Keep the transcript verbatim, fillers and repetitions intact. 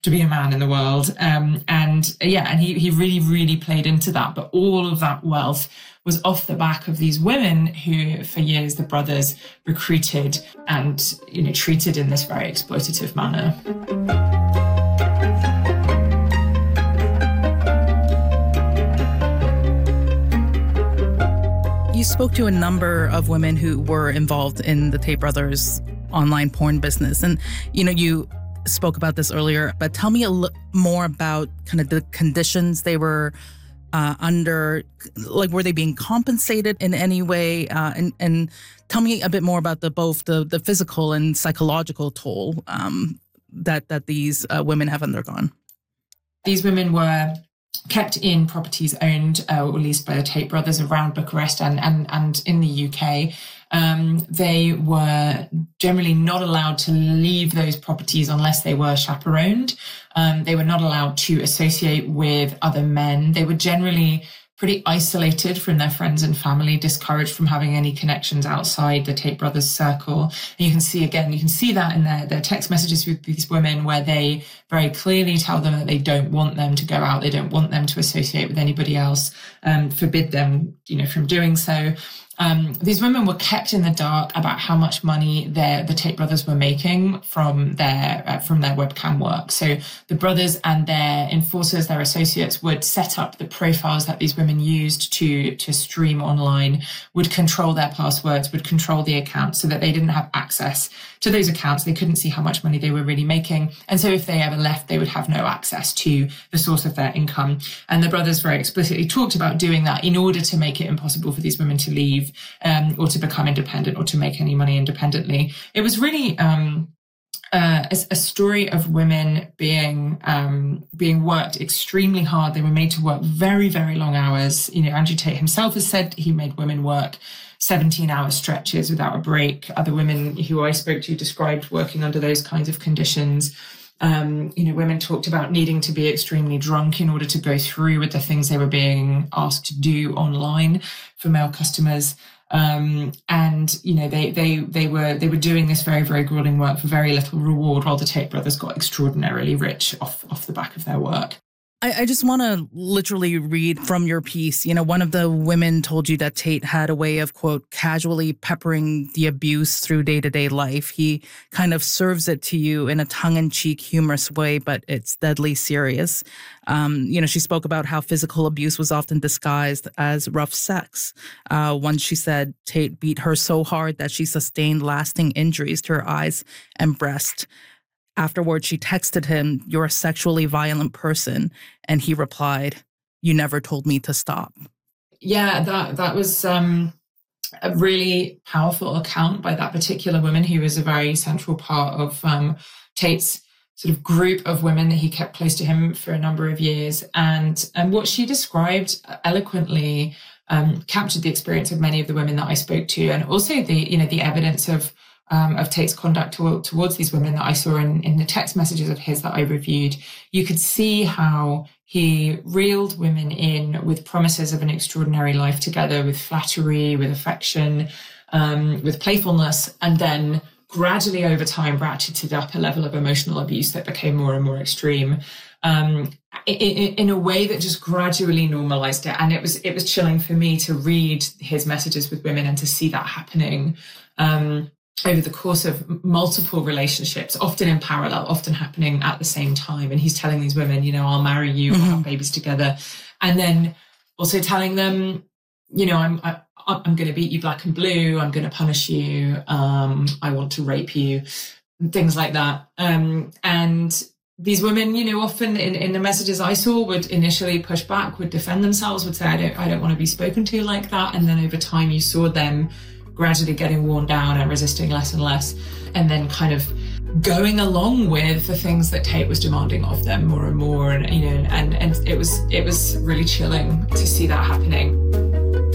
to be a man in the world. Um, and yeah, and he, he really, really played into that. But all of that wealth was off the back of these women who, for years, the brothers recruited and, you know, treated in this very exploitative manner. You spoke to a number of women who were involved in the Tate brothers' online porn business. And, you know, you spoke about this earlier, but tell me a l- more about kind of the conditions they were uh, under. Like, were they being compensated in any way? Uh, and, and tell me a bit more about the both the, the physical and psychological toll um, that, that these uh, women have undergone. These women were kept in properties owned uh, or leased by the Tate brothers around Bucharest and, and, and in the U K. Um, they were generally not allowed to leave those properties unless they were chaperoned. Um, they were not allowed to associate with other men. They were generally pretty isolated from their friends and family, discouraged from having any connections outside the Tate brothers circle. And you can see, again, you can see that in their, their text messages with these women where they very clearly tell them that they don't want them to go out. They don't want them to associate with anybody else, um, forbid them, you know, from doing so. Um, these women were kept in the dark about how much money their, the Tate brothers were making from their uh, from their webcam work. So the brothers and their enforcers, their associates, would set up the profiles that these women used to to stream online, would control their passwords, would control the accounts so that they didn't have access to those accounts. They couldn't see how much money they were really making. And so if they ever left, they would have no access to the source of their income. And the brothers very explicitly talked about doing that in order to make it impossible for these women to leave um, or to become independent or to make any money independently. It was really um, uh, a, a story of women being um, being worked extremely hard. They were made to work very, very long hours. You know, Andrew Tate himself has said he made women work seventeen hour stretches without a break. Other women who I spoke to described working under those kinds of conditions. Um, you know, women talked about needing to be extremely drunk in order to go through with the things they were being asked to do online for male customers. Um, and, you know, they, they, they were, they were doing this very, very grueling work for very little reward, while the Tate brothers got extraordinarily rich off, off the back of their work. I, I just want to literally read from your piece. You know, one of the women told you that Tate had a way of, quote, casually peppering the abuse through day-to-day life. He kind of serves it to you in a tongue-in-cheek, humorous way, but it's deadly serious. Um, you know, she spoke about how physical abuse was often disguised as rough sex. Uh, once she said Tate beat her so hard that she sustained lasting injuries to her eyes and breast. Afterwards, she texted him, "You're a sexually violent person." And he replied, "You never told me to stop." Yeah, that that was um, a really powerful account by that particular woman, who was a very central part of um, Tate's sort of group of women that he kept close to him for a number of years. And, and what she described eloquently um, captured the experience of many of the women that I spoke to, and also the, you know, the evidence of Um, of Tate's conduct to, towards these women that I saw in, in the text messages of his that I reviewed. You could see how he reeled women in with promises of an extraordinary life together, with flattery, with affection, um, with playfulness, and then gradually over time ratcheted up a level of emotional abuse that became more and more extreme, um, in, in a way that just gradually normalized it. And it was it was chilling for me to read his messages with women and to see that happening Um, over the course of multiple relationships, often in parallel, often happening at the same time. And he's telling these women, you know, I'll marry you, mm-hmm. we'll have babies together. And then also telling them, you know, I'm I, I'm going to beat you black and blue. I'm going to punish you. Um, I want to rape you, things like that. Um, and these women, you know, often in, in the messages I saw would initially push back, would defend themselves, would say, I don't, I don't want to be spoken to like that. And then over time you saw them gradually getting worn down and resisting less and less, and then kind of going along with the things that Tate was demanding of them more and more. And, you know, and, and it was, it was really chilling to see that happening.